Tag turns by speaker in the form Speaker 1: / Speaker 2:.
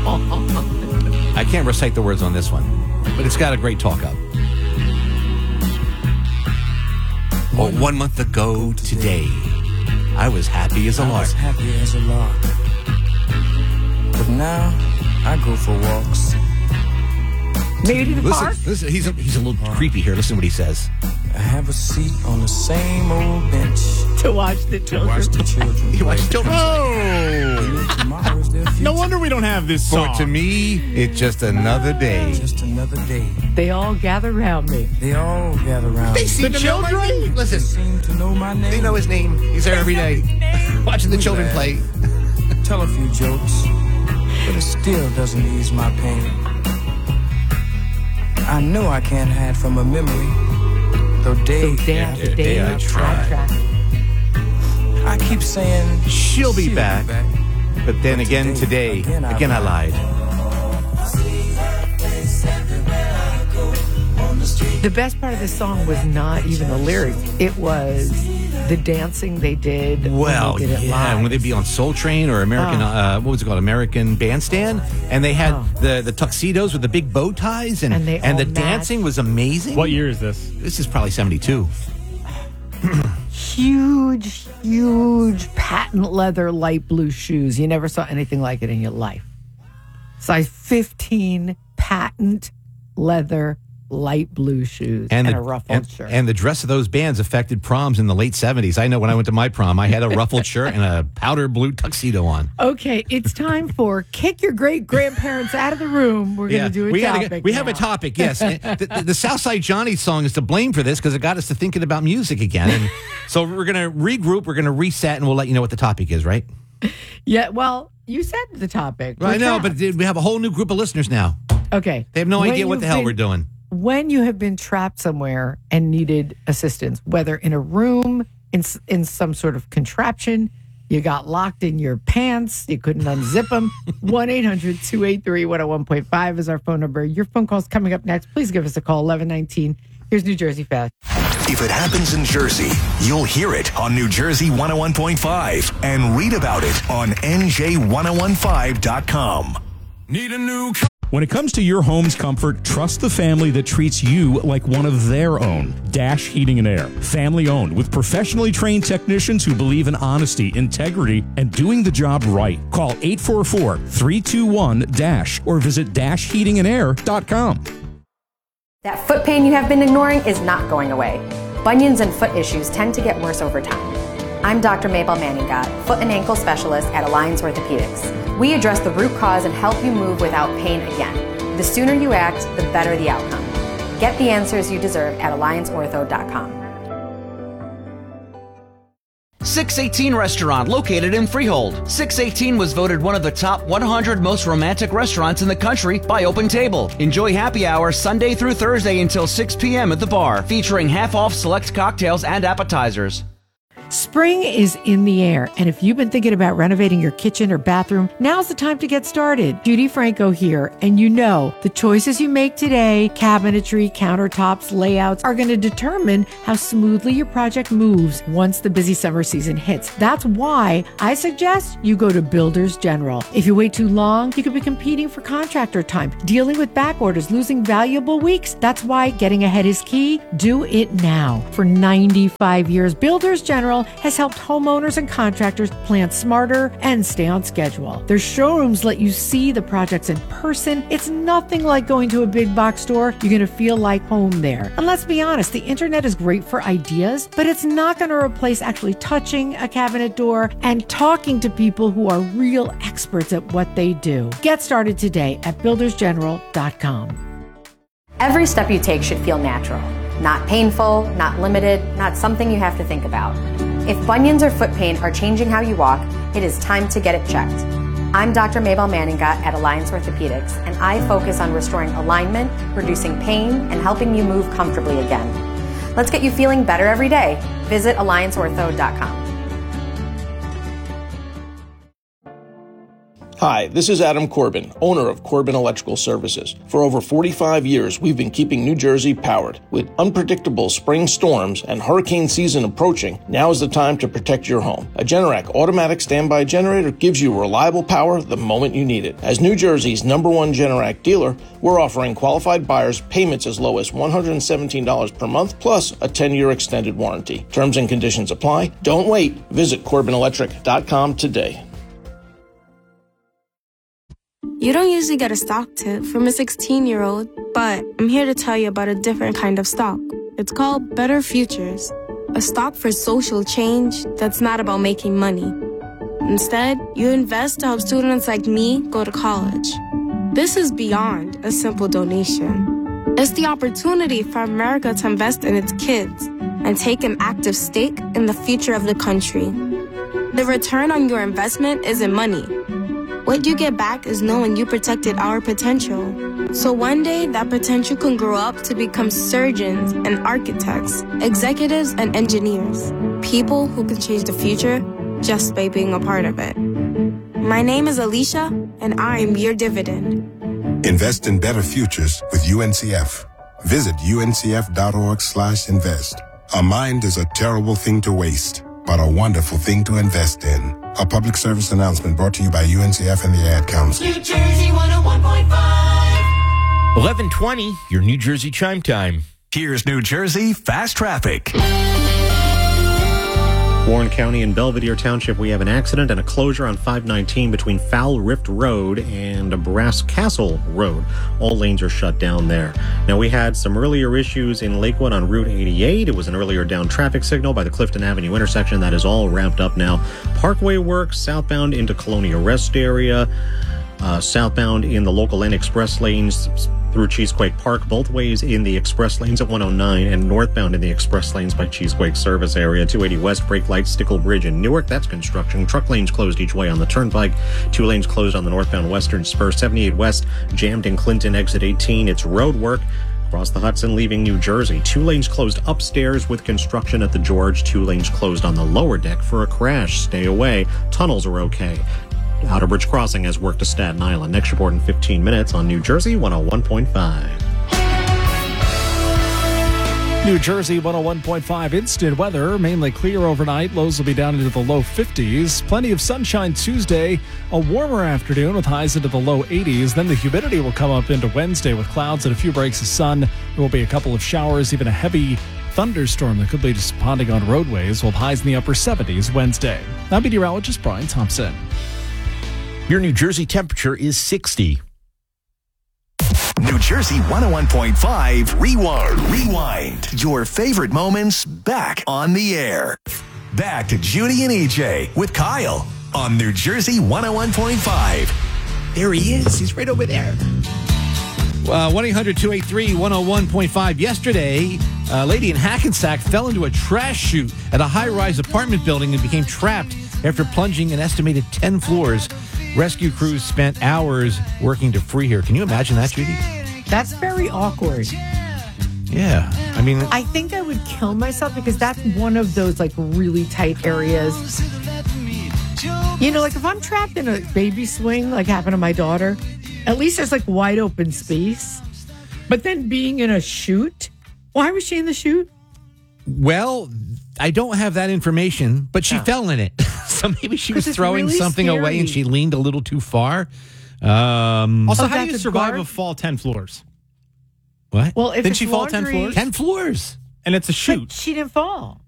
Speaker 1: I can't recite the words on this one, but it's got a great talk up. 1 month ago today, I was happy as a lark.
Speaker 2: But now, I go for walks.
Speaker 3: Maybe to the park?
Speaker 1: Listen, he's a little creepy here. Listen to what he says.
Speaker 2: I have a seat on the same old bench
Speaker 3: To watch the children.
Speaker 1: You watch children.
Speaker 4: No wonder we don't have this song.
Speaker 1: For to me, it's just another day.
Speaker 2: Just another day.
Speaker 3: They all gather around me.
Speaker 2: They all gather around.
Speaker 1: They seem to know my name.
Speaker 2: They
Speaker 1: Listen,
Speaker 2: seem to know my name.
Speaker 1: they know his name. He's there every day, watching the children play.
Speaker 2: Tell a few jokes, but it still doesn't ease my pain. I know I can't hide from a memory, though day after day
Speaker 1: I try.
Speaker 2: I keep saying
Speaker 1: She'll be back. But then again today, again I lied.
Speaker 3: The best part of this song was not even the lyrics. It was the dancing they did.
Speaker 1: Well,
Speaker 3: when they did it
Speaker 1: yeah,
Speaker 3: live.
Speaker 1: when they'd be on Soul Train or American, what was it called, American Bandstand, and they had the tuxedos with the big bow ties, and
Speaker 3: they all
Speaker 1: the
Speaker 3: matched.
Speaker 1: dancing was amazing.
Speaker 4: What year is this?
Speaker 1: This is probably 72.
Speaker 3: Huge patent leather light blue shoes. You never saw anything like it in your life. Size 15 patent leather light blue shoes and a ruffled shirt.
Speaker 1: And the dress of those bands affected proms in the late 70s. I know when I went to my prom, I had a ruffled shirt and a powder blue tuxedo on.
Speaker 3: Okay, it's time for Kick Your Great Grandparents Out of the Room. We're going to do a topic.
Speaker 1: We have a topic, yes. the Southside Johnny song is to blame for this because it got us to thinking about music again. And so we're going to regroup, we're going to reset, and we'll let you know what the topic is, right?
Speaker 3: Yeah, well, you said the topic.
Speaker 1: I know, but we have a whole new group of listeners now.
Speaker 3: Okay.
Speaker 1: They have no idea what the hell we're doing.
Speaker 3: When you have been trapped somewhere and needed assistance, whether in a room, in some sort of contraption, you got locked in your pants, you couldn't unzip them, 1-800-283-101.5 is our phone number. Your phone call's coming up next. Please give us a call, 1119. Here's New Jersey Fast.
Speaker 5: If it happens in Jersey, you'll hear it on New Jersey 101.5 and read about it on NJ1015.com.
Speaker 4: Need a new When it comes to your home's comfort, trust the family that treats you like one of their own. Dash Heating and Air. Family owned with professionally trained technicians who believe in honesty, integrity, and doing the job right. Call 844-321-DASH or visit dashheatingandair.com.
Speaker 6: That foot pain you have been ignoring is not going away. Bunions and foot issues tend to get worse over time. I'm Dr. Mabel Manningot, foot and ankle specialist at Alliance Orthopedics. We address the root cause and help you move without pain again. The sooner you act, the better the outcome. Get the answers you deserve at AllianceOrtho.com.
Speaker 7: 618 Restaurant, located in Freehold. 618 was voted one of the top 100 most romantic restaurants in the country by Open Table. Enjoy happy hour Sunday through Thursday until 6 p.m. at the bar, featuring half-off select cocktails and appetizers.
Speaker 3: Spring is in the air, and if you've been thinking about renovating your kitchen or bathroom, now's the time to get started. Judy Franco here, and you know the choices you make today, cabinetry, countertops, layouts, are going to determine how smoothly your project moves once the busy summer season hits. That's why I suggest you go to Builders General. If you wait too long, you could be competing for contractor time, dealing with back orders, losing valuable weeks. That's why getting ahead is key. Do it now. For 95 years, Builders General has helped homeowners and contractors plan smarter and stay on schedule. Their showrooms let you see the projects in person. It's nothing like going to a big box store. You're going to feel like home there. And let's be honest, the internet is great for ideas, but it's not going to replace actually touching a cabinet door and talking to people who are real experts at what they do. Get started today at buildersgeneral.com.
Speaker 6: Every step you take should feel natural, not painful, not limited, not something you have to think about. If bunions or foot pain are changing how you walk, it is time to get it checked. I'm Dr. Mabel Manningot at Alliance Orthopedics, and I focus on restoring alignment, reducing pain, and helping you move comfortably again. Let's get you feeling better every day. Visit AllianceOrtho.com.
Speaker 8: Hi, this is Adam Corbin, owner of Corbin Electrical Services. For over 45 years, we've been keeping New Jersey powered. With unpredictable spring storms and hurricane season approaching, now is the time to protect your home. A Generac automatic standby generator gives you reliable power the moment you need it. As New Jersey's #1 Generac dealer, we're offering qualified buyers payments as low as $117 per month, plus a 10-year extended warranty. Terms and conditions apply. Don't wait. Visit CorbinElectric.com today.
Speaker 9: You don't usually get a stock tip from a 16-year-old, but I'm here to tell you about a different kind of stock. It's called Better Futures, a stock for social change that's not about making money. Instead, you invest to help students like me go to college. This is beyond a simple donation. It's the opportunity for America to invest in its kids and take an active stake in the future of the country. The return on your investment isn't money. What you get back is knowing you protected our potential. So one day, that potential can grow up to become surgeons and architects, executives and engineers, people who can change the future just by being a part of it. My name is Alicia, and I'm your dividend.
Speaker 10: Invest in better futures with UNCF. Visit uncf.org/invest. A mind is a terrible thing to waste, but a wonderful thing to invest in. A public service announcement brought to you by UNCF and the Ad Council.
Speaker 11: New Jersey 101.5.
Speaker 12: 11:20, your New Jersey chime time.
Speaker 5: Here's New Jersey Fast Traffic.
Speaker 13: Warren County and Belvedere Township, we have an accident and a closure on 519 between Foul Rift Road and Brass Castle Road. All lanes are shut down there. Now, we had some earlier issues in Lakewood on Route 88. It was an earlier down traffic signal by the Clifton Avenue intersection. That is all wrapped up now. Parkway work southbound into Colonia Rest area. Southbound in the local and express lanes through Cheesequake Park, both ways in the express lanes at 109, and northbound in the express lanes by Cheesequake service area. 280 West, brake light, Stickle Bridge in Newark. That's construction. Truck lanes closed each way on the Turnpike. 2 lanes closed on the northbound Western Spur. 78 West, jammed in Clinton, exit 18. It's road work across the Hudson leaving New Jersey. 2 lanes closed upstairs with construction at the George. 2 lanes closed on the lower deck for a crash. Stay away. Tunnels are okay. Outer Bridge Crossing has work to Staten Island. Next report in 15 minutes on New Jersey 101.5.
Speaker 14: New Jersey 101.5 instant weather, mainly clear overnight. Lows will be down into the low 50s. Plenty of sunshine Tuesday. A warmer afternoon with highs into the low 80s. Then the humidity will come up into Wednesday with clouds and a few breaks of sun. There will be a couple of showers, even a heavy thunderstorm that could lead to spotting on roadways, with highs in the upper 70s Wednesday. I'm meteorologist Brian Thompson.
Speaker 12: Your New Jersey temperature is 60.
Speaker 5: New Jersey 101.5 Rewind. Your favorite moments back on the air. Back to Judy and EJ with Kyle on New Jersey 101.5.
Speaker 1: There he is. He's right over there. 1-800-283-101.5. Yesterday, a lady in Hackensack fell into a trash chute at a high-rise apartment building and became trapped after plunging an estimated 10 floors. Rescue crews spent hours working to free her. Can you imagine that, Judy?
Speaker 3: That's very awkward.
Speaker 1: Yeah. I mean,
Speaker 3: I think I would kill myself because that's one of those like really tight areas. You know, like if I'm trapped in a baby swing, like happened to my daughter, at least there's like wide open space. But then being in a chute, why was she in the chute?
Speaker 1: Well, I don't have that information, but she fell in it. So maybe she was throwing
Speaker 3: really
Speaker 1: something
Speaker 3: scary.
Speaker 1: away and she leaned a little too far.
Speaker 15: Also, how do you survive a fall 10 floors?
Speaker 1: What?
Speaker 3: Well, if
Speaker 15: Didn't
Speaker 3: it's
Speaker 15: she fall 10 floors?
Speaker 1: 10 floors.
Speaker 15: And it's a chute.
Speaker 3: But she didn't fall.